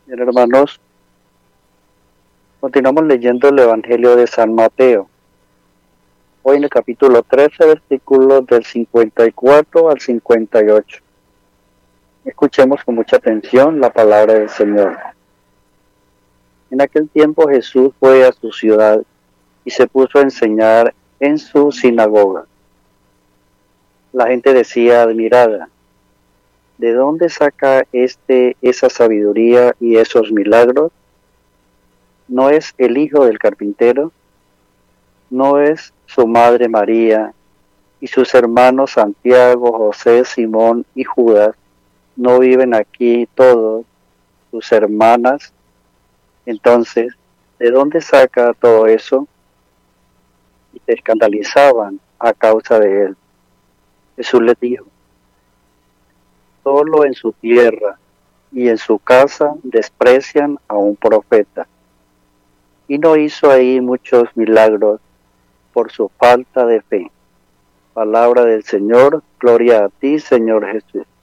Bien, hermanos, continuamos leyendo el Evangelio de San Mateo. Hoy en el capítulo 13, versículos del 54 al 58. Escuchemos con mucha atención la palabra del Señor. En aquel tiempo Jesús fue a su ciudad y se puso a enseñar en su sinagoga. La gente decía admirada: ¿de dónde saca esa sabiduría y esos milagros? ¿No es el hijo del carpintero? ¿No es su madre María y sus hermanos Santiago, José, Simón y Judas? ¿No viven aquí todos sus hermanas? Entonces, ¿de dónde saca todo eso? Y se escandalizaban a causa de él. Jesús les dijo: solo en su tierra y en su casa desprecian a un profeta. Y no hizo ahí muchos milagros por su falta de fe. Palabra del Señor, gloria a ti, Señor Jesús.